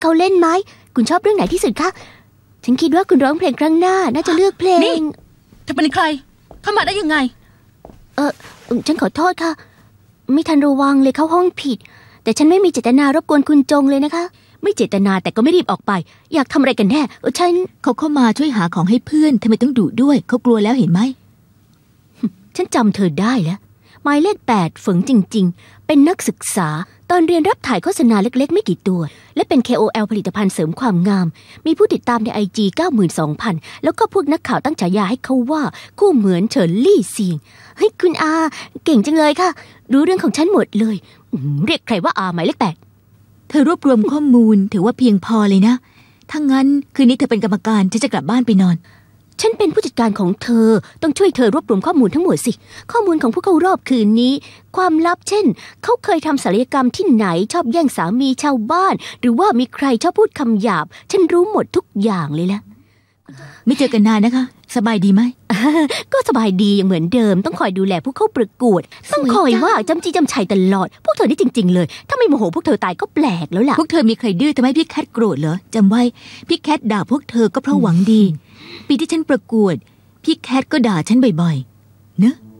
เขาเล่นไหมคุณชอบเรื่องไหนที่สุดคะฉันคิดว่าคุณร้องเพลงครั้งหน้าน่าจะเลือกเพลงเธอเป็นใครเข้ามาได้ยังไงฉันขอโทษค่ะไม่ทันระวังเลยเข้าห้องผิดแต่ฉันไม่มีเจตนารบกวนคุณจงเลยนะคะไม่เจตนาแต่ก็ไม่รีบออกไปอยากทำอะไรกันแน่เขาเข้ามาช่วยหาของให้เพื่อนทำไมต้องดุด้วยเขากลัวแล้วเห็นไหมฉันจำเธอได้แล้วหมายเลข8ฝึงจริงๆเป็นนักศึกษาตอนเรียนรับถ่ายโฆษณาเล็กๆไม่กี่ตัวและเป็น KOL ผลิตภัณฑ์เสริมความงามมีผู้ติดตามใน IG 92,000 แล้วก็พวกนักข่าวตั้งฉายาให้เขาว่าคู่เหมือนเฉินลี่เซียงเฮ้ยคุณอาเก่งจังเลยค่ะรู้เรื่องของฉันหมดเลยเรียกใครว่าอาหมายเลข8 เธอรวบรวมข้อมูลถือว่าเพียงพอเลยนะถ้างั้นคืนนี้เธอเป็นกรรมการฉันจะกลับบ้านไปนอนฉันเป็นผู้จัดการของเธอต้องช่วยเธอรวบรวมข้อมูลทั้งหมดสิข้อมูลของพวกเขารอบคืนนี้ความลับเช่นเขาเคยทำศัลยกรรมที่ไหนชอบแย่งสามีชาวบ้านหรือว่ามีใครชอบพูดคำหยาบฉันรู้หมดทุกอย่างเลยละไม่เจอกันนานนะคะสบายดีไหมก็สบายดีอย่างเหมือนเดิมต้องคอยดูแลพวกเขาประกวดต้องคอยว่าจำจี้จำชัยตลอดพวกเธอนี่จริงๆเลยถ้าไม่โมโหพวกเธอตายก็แปลกแล้วล่ะพวกเธอมีใครดื้อทำให้พี่แคทโกรธเหรอจำไว้พี่แคทด่าพวกเธอก็เพราะหวังดีปีที่ฉันประกวดพี่แคทก็ด่าฉันบ่อยๆเนอะ